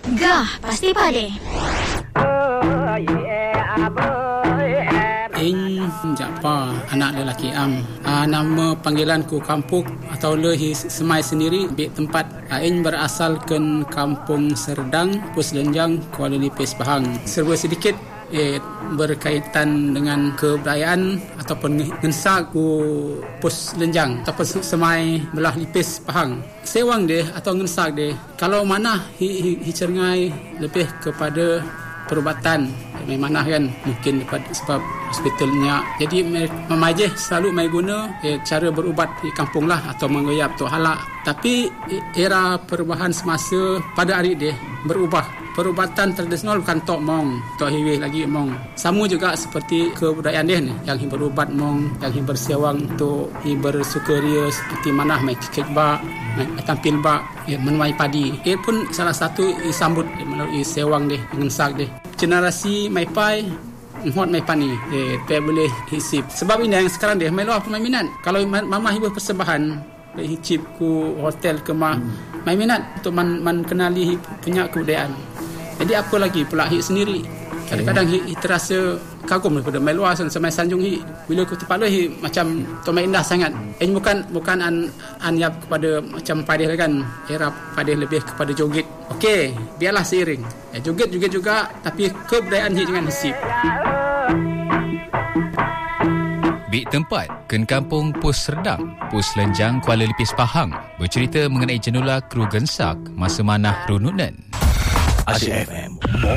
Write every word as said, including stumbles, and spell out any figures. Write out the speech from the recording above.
Gah, pasti pade. In Japa, anak lelaki Am. Uh, nama panggilanku kampung atau lehi semai sendiri di tempat. Uh, in berasal ke Kampung Serdang, Pos Lenjang, Kuala Lipis, Pahang. Serba sedikit eh, berkaitan dengan kebudayaan ataupun ngensa ku Pos Lenjang ataupun semai belah Lipis, Pahang. Sewang dia atau ngensa dia, kalau mana hi, hi, hi cengai lebih kepada perubatan memang mana kan mungkin sebab hospitalnya, jadi memajih selalu mai guna eh, cara berubat di kampung lah atau mengoyap tu halak. Tapi era perubahan semasa pada hari dia berubah, perubatan tradisional bukan tok mong, tok hiwih lagi mong. Sama juga seperti kebudayaan dia ni, yang berubat mong, yang bersewang untuk bersukaria seperti mana mai kek bak, mai tampil bak, ya, menuai padi. Ia pun salah satu disambut melalui sewang dia dengan sak dia. Generasi mai pai hot mai pani eh pe boleh hisip. Sebab ini yang sekarang dia mai luar mai minat. Kalau mama hibuh persembahan hicip ku hotel ke mah hmm. mai minat untuk man, man kenali punya kebudayaan. Jadi apa lagi pula hi sendiri. Kadang-kadang hi, hi terasa kagum daripada mai luar sampai sanjung hi. Bila ku tempat lu hi macam tu mai indah sangat. Ini bukan bukan an anyap kepada macam padeh kan. Era padeh lebih kepada joget. Okey, biarlah seiring. Ya, joget-joget juga tapi kebudayaan hi jangan hisip. Bik tempat Ken Kampung Pos Serdang, Pos Lenjang, Kuala Lipis, Pahang bercerita mengenai jenula kru gensak masa manah rununan. Asyik F M.